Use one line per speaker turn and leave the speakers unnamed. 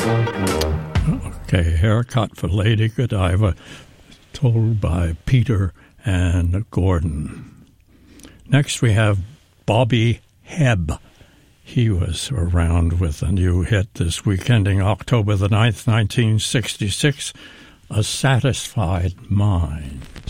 Okay, Haircut for Lady Godiva, told by Peter and Gordon. Next we have Bobby Hebb. He was around with a new hit this week, ending October the 9th, 1966, A Satisfied Mind.